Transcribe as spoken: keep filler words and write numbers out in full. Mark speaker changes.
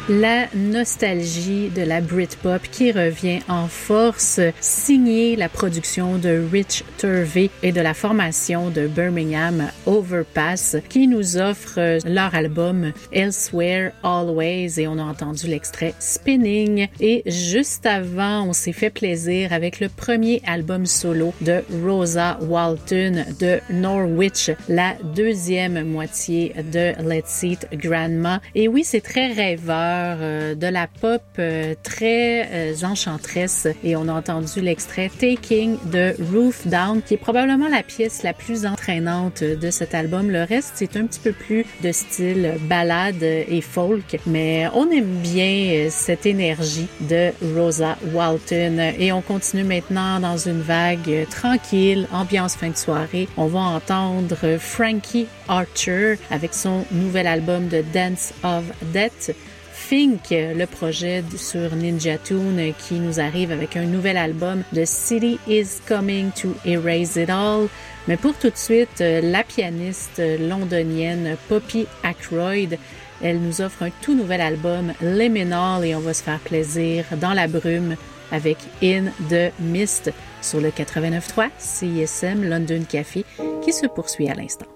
Speaker 1: La nostalgie de la Britpop qui revient en force, signée la production de Rich Turvey et de la formation de Birmingham Overpass qui nous offre leur album Elsewhere Always et on a entendu l'extrait Spinning. Et juste avant, on s'est fait plaisir avec le premier album solo de Rosa Walton de Norwich, la deuxième moitié de Let's Eat Grandma. Et oui, c'est très rêveur, euh, de la pop euh, très euh, enchanteresse et on a entendu l'extrait Taking the Roof Down qui est probablement la pièce la plus entraînante de cet album. Le reste, c'est un petit peu plus de style ballade et folk, mais on aime bien cette énergie de Rosa Walton et on continue maintenant dans une vague tranquille, ambiance fin de soirée. On va entendre Frankie Archer avec son nouvel album de Dance of Death. Fink, le projet sur Ninja Tune qui nous arrive avec un nouvel album The City is Coming to Erase It All. Mais pour tout de suite, la pianiste londonienne Poppy Ackroyd, elle nous offre un tout nouvel album Liminal et on va se faire plaisir dans la brume avec In the Mist sur le quatre-vingt-neuf point trois C I S M London Café qui se poursuit à l'instant.